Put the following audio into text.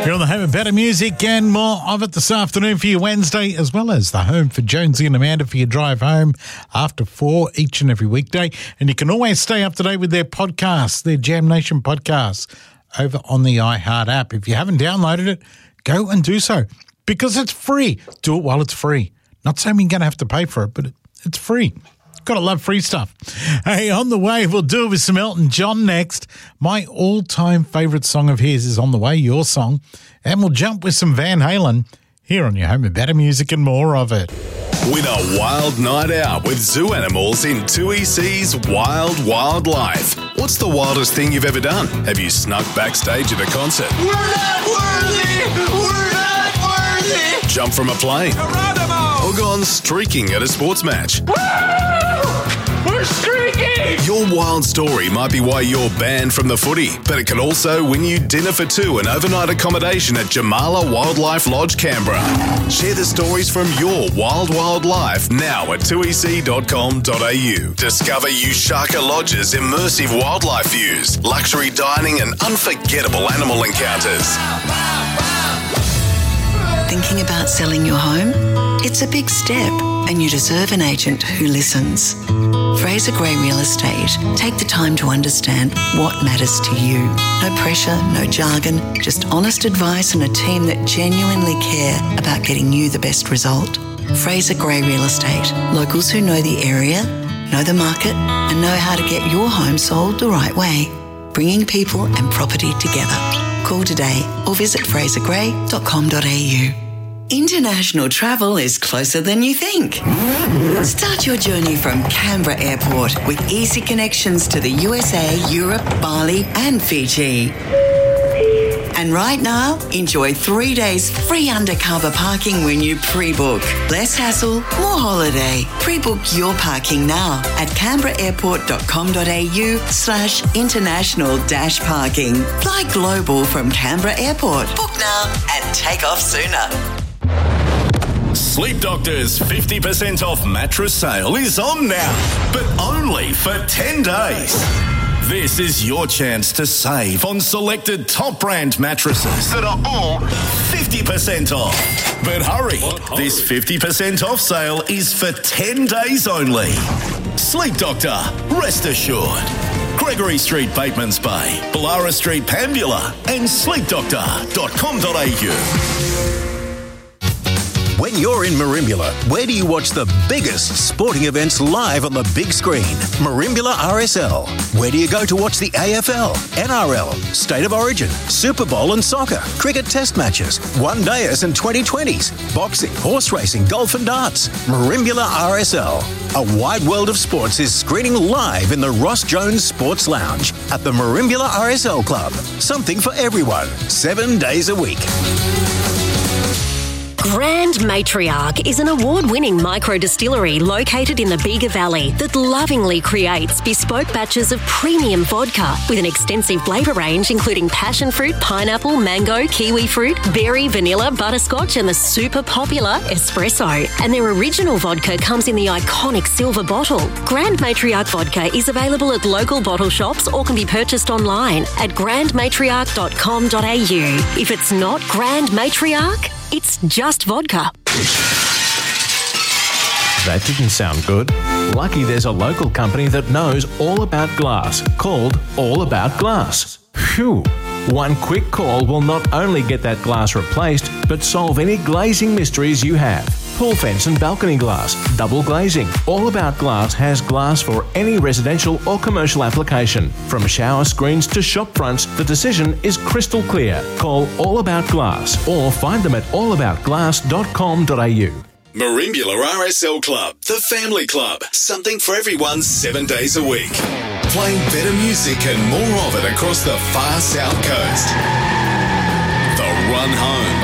You're on the home of better music and more of it this afternoon for your Wednesday, as well as the home for Jonesy and Amanda for your drive home after 4 each and every weekday. And you can always stay up to date with their podcasts, their Jam Nation podcasts, over on the iHeart app. If you haven't downloaded it, go and do so because it's free. Do it while it's free. Not saying you're going to have to pay for it, but it's free. Gotta love free stuff. Hey, on the way, we'll do it with some Elton John next. My all-time favourite song of his is On the Way, your song. And we'll jump with some Van Halen here on your home of better music and more of it. Win a wild night out with zoo animals in 2EC's Wild Wild Life. What's the wildest thing you've ever done? Have you snuck backstage at a concert? We're not worthy! We're not worthy! Jump from a plane? Geronimo! Or gone streaking at a sports match? Woo! We're streaking! Your wild story might be why you're banned from the footy, but it can also win you dinner for two and overnight accommodation at Jamala Wildlife Lodge, Canberra. Share the stories from your wild life now at 2ec.com.au. Discover Ushaka Lodge's immersive wildlife views, luxury dining and unforgettable animal encounters. Thinking about selling your home? It's a big step and you deserve an agent who listens. Fraser Gray Real Estate take the time to understand what matters to you. No pressure, no jargon, just honest advice and a team that genuinely care about getting you the best result. Fraser Gray Real Estate. Locals who know the area, know the market and know how to get your home sold the right way. Bringing people and property together. Call today or visit frasergray.com.au. International travel is closer than you think. Start your journey from Canberra Airport with easy connections to the USA, Europe, Bali and Fiji. And right now, enjoy 3 days free undercover parking when you pre-book. Less hassle, more holiday. Pre-book your parking now at canberraairport.com.au/international-parking. Fly global from Canberra Airport. Book now and take off sooner. Sleep Doctor's 50% off mattress sale is on now, but only for 10 days. This is your chance to save on selected top brand mattresses that are all 50% off. But hurry, this 50% off sale is for 10 days only. Sleep Doctor, rest assured. Gregory Street, Bateman's Bay, Ballara Street, Pambula, and sleepdoctor.com.au. When you're in Merimbula, where do you watch the biggest sporting events live on the big screen? Merimbula RSL. Where do you go to watch the AFL, NRL, State of Origin, Super Bowl and soccer, cricket test matches, one-dayers and 2020s, boxing, horse racing, golf and darts? Merimbula RSL. A wide world of sports is screening live in the Ross Jones Sports Lounge at the Merimbula RSL Club. Something for everyone, 7 days a week. Grand Matriarch is an award-winning micro-distillery located in the Bega Valley that lovingly creates bespoke batches of premium vodka with an extensive flavour range including passion fruit, pineapple, mango, kiwi fruit, berry, vanilla, butterscotch and the super popular espresso. And their original vodka comes in the iconic silver bottle. Grand Matriarch vodka is available at local bottle shops or can be purchased online at grandmatriarch.com.au. If it's not Grand Matriarch, it's just vodka. That didn't sound good. Lucky there's a local company that knows all about glass, called All About Glass. Phew. One quick call will not only get that glass replaced, but solve any glazing mysteries you have. Pool fence and balcony glass, double glazing. All About Glass has glass for any residential or commercial application. From shower screens to shop fronts, the decision is crystal clear. Call All About Glass or find them at allaboutglass.com.au. Merimbula RSL Club, the family club. Something for everyone 7 days a week. Playing better music and more of it across the far south coast. The Run Home